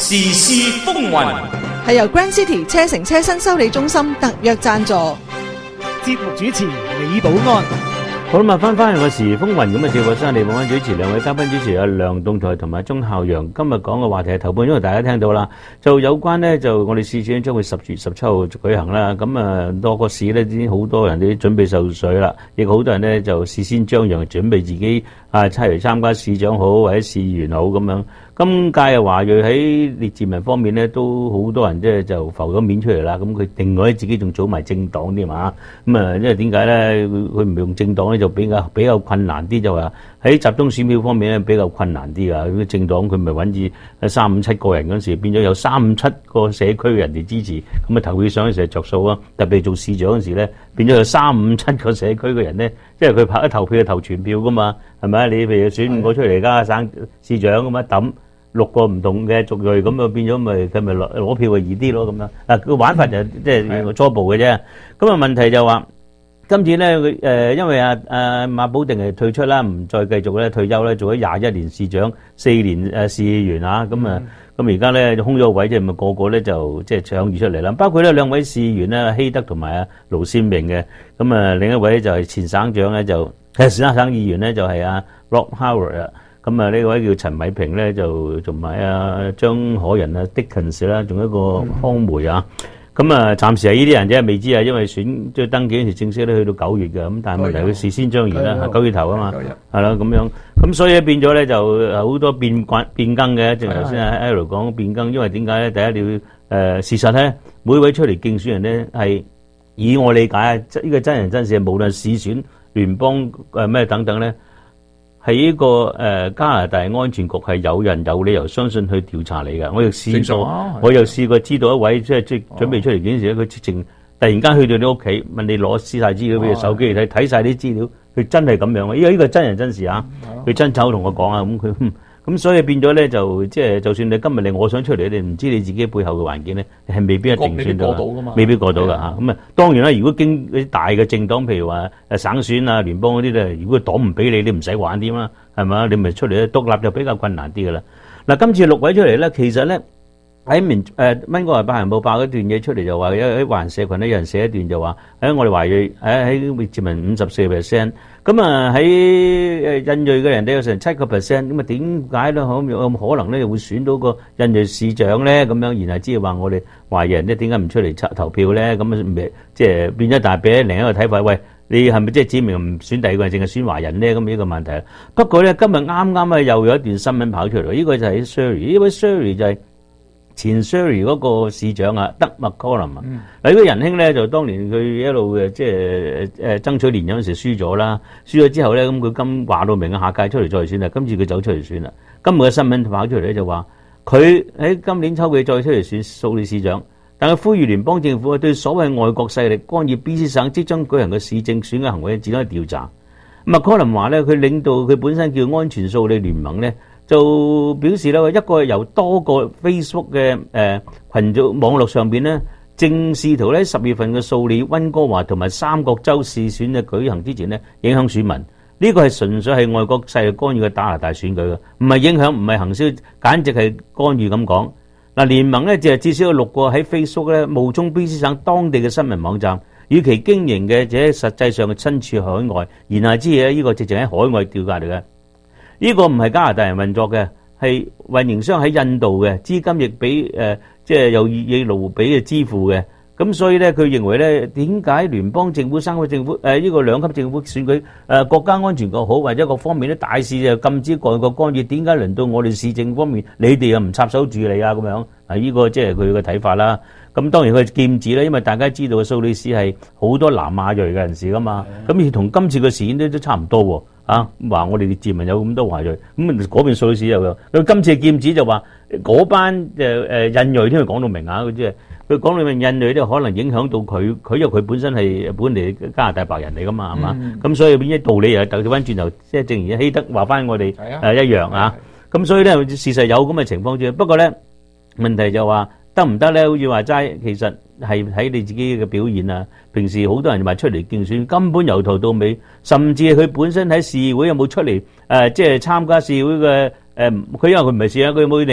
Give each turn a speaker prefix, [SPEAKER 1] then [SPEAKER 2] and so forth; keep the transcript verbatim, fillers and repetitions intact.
[SPEAKER 1] 時事風雲
[SPEAKER 2] 係由 Grand City 車城車身修理中心特約贊助。
[SPEAKER 3] 節目主持李寶安。
[SPEAKER 4] 好啦，翻翻嚟個時風雲咁嘅節目，先李寶安主持，兩位嘉賓主持有梁棟才同埋鍾孝陽。今日講嘅話題係頭半鐘，大家聽到啦，就有關呢，就我哋市選將會十月十七號舉行啦。咁啊，多個市呢，已經好多人都準備受水啦，亦好多人呢，就事先張揚，準備自己啊，出嚟參加市長好或者市議員好咁樣。今屆嘅華裔喺列治文方面咧，都好多人即係就浮咗面出嚟啦。咁佢另外自己仲組埋政黨添嘛。咁啊，因為點解咧？佢唔用政黨咧，就比較比較困難啲，就話喺集中選票方面咧比較困難啲啊。咁政黨佢咪揾住三五七個人嗰陣時，變咗有三五七個社區嘅人哋支持，咁啊投票上嗰時係着數啊。特別做市長嗰時咧，變咗有三五七個社區嘅人咧，即係佢拍一投票就投全票噶嘛，係咪啊？你譬如選五個出嚟加省市長咁啊抌。六個唔同嘅族裔咁啊，變咗咪佢咪攞攞票易啲咯咁樣。嗱個玩法就即係初步嘅啫。咁啊問題就話今次咧佢誒，因為啊啊馬保定係退出啦，唔再繼續咧退休咧，做咗廿一年市長，四年誒市議員啊。咁啊咁而家咧空咗個位，即係咪個個咧就即係搶住出嚟啦？包括咧兩位市議員咧，希德同埋啊盧善明嘅。咁啊另一位就係前省長咧，就係前省議員咧，就係啊 Rob Howard 啊。咁啊呢位叫陳米平咧，就同埋啊張可人啊 Dickens 啦，仲有一個康梅啊。咁啊暫時係呢啲人啫，未知啊，因為選即係登記嗰時正式咧去到九月嘅。咁但係問題佢事先張揚啦，九月頭啊嘛，係啦咁樣。咁所以變咗咧就好多變慣變更嘅。正頭先阿 L 講變更，因為點解咧？第一你要誒事實咧，每位出嚟競選人咧係以我理解啊，呢個真人真事，無論市選、聯邦誒咩等等咧。係呢個誒加拿大安全局係有人有理由相信去調查你㗎。我又試過，啊、我又試過知道一位即係即係準備出嚟嗰陣時咧，佢直情突然間去到你屋企問你攞私曬資料俾你手機嚟睇，睇曬啲資料，佢真係咁樣啊！因為呢個真人真事啊，佢真走同我講啊，咁佢咁所以變咗咧就即係就算你今日你我想出嚟，你唔知你自己背後嘅環境咧，你係未必一定選到，未必過到㗎嚇。咁啊當然啦，如果經啲大嘅政黨，譬如話誒省選啊、聯邦嗰啲咧，如果黨唔俾你，你唔使玩添啦，係咪？你咪出嚟咧獨立就比較困難啲㗎啦。嗱，今次六位出嚟咧，其實咧喺面誒溫哥華百人報爆嗰段嘢出嚟就話，喺華人社群咧有人寫一段就話喺我哋華裔喺喺列治文五十四 percent。咁啊喺誒印裔嘅人都有成七個 percent， 咁啊點解咧？可有可能咧會選到個印裔市長咧？咁樣然後之後話我哋華人咧點解唔出嚟投票咧？咁啊即係變咗大俾另一個睇法。喂，你係咪即係指明唔選第二個人，淨係選華人咧？咁呢個問題。不過咧今日啱啱啊又有一段新聞跑出嚟，呢個就係 Surrey， 呢位 Surrey 就係前 Surrey 嗰個市長啊，德麥柯林啊。嗱呢個仁兄咧就當年佢一路誒即係誒爭取連任嗰時輸咗啦，輸咗之後咧咁佢今話到明啊，下屆出嚟再選啦。今次佢走出嚟選啦。今日嘅新聞跑出嚟咧就話佢喺今年秋季再出嚟選蘇理市長，但係呼籲聯邦政府對所謂外國勢力干預 B C 省即將舉行嘅市政選嘅行為展開調查。咁啊柯林話咧，佢領導佢本身叫安全蘇理聯盟咧。就表示咧，一個由多個 Facebook 嘅誒群組網絡上邊咧，正試圖咧十月份嘅蘇理、溫哥華同埋三角州市選嘅舉行之前咧，影響選民。呢個係純粹係外國勢力干預嘅加拿大選舉嘅，唔係影響，唔係行銷，簡直係干預咁講。嗱，聯盟咧就係至少有六個喺 Facebook 咧冒充 B C 省當地嘅新聞網站，與其經營嘅，者實際上係身處海外，言下之意咧，呢個直情喺海外調價嚟嘅。呢個唔係加拿大人運作嘅，係運營商喺印度嘅，資金亦俾誒即係有以盧比嘅支付嘅。咁所以咧，佢認為咧，點解聯邦政府、三級政府誒呢個兩級政府選舉誒國家安全局好，或者各方面咧大事就禁止外國干預，點解輪到我哋市政方面，你哋又唔插手處理啊？咁樣啊，呢個即係佢嘅睇法啦。咁當然佢劍指咧，因為大家知道蘇理士係好多南亞裔嘅人士噶嘛，咁而同今次嘅事件都都差唔多喎。啊，話我哋啲自民有咁多華裔，咁嗰邊蘇理士又有。佢今次嘅劍指就話嗰班誒誒印裔添，佢講到明啊，佢即係佢講到明印裔咧，可能影響到佢，佢因為佢本身係本地加拿大白人嚟噶嘛，係嘛？咁所以變咗道理又調翻轉頭，即係正如希德話翻我哋誒一樣啊。咁所以咧，事實有咁嘅情況啫。不過咧，問題就話得唔得咧？好似話齋，其實係睇你自己嘅表現啊。平時好多人話出嚟競選，根本由頭到尾，甚至佢本身喺市議會有冇出嚟誒，即係參加市議會嘅誒，佢因為佢唔係市議會，佢有冇